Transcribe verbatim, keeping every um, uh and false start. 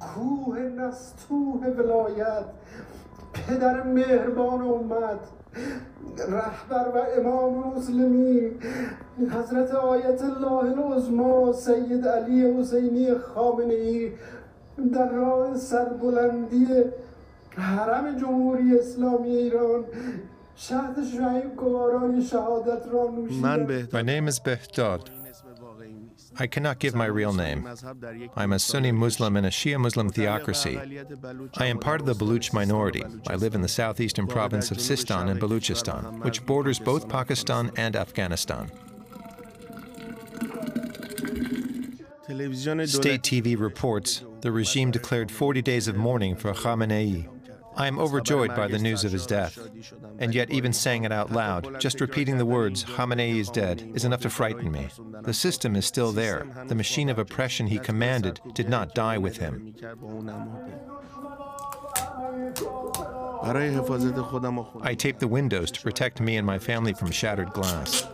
کوه نستوه ولایت پدر مهربان امت رهبر و امام مسلمین حضرت آیت الله العظما سید علی حسینی خامنه ای در راه سربلندی حرم جمهوری اسلامی ایران شهد شعیب گوارای شهادت را نوشیدند. My name is Behdad. I cannot give my real name. I'm a Sunni Muslim in a Shia Muslim theocracy. I am part of the Baluch minority. I live in the southeastern province of Sistan in Baluchistan, which borders both Pakistan and Afghanistan. State T V reports the regime declared forty days of mourning for Khamenei. I am overjoyed by the news of his death, and yet even saying it out loud, just repeating the words, Khamenei is dead, is enough to frighten me. The system is still there. The machine of oppression he commanded did not die with him. I tape the windows to protect me and my family from shattered glass.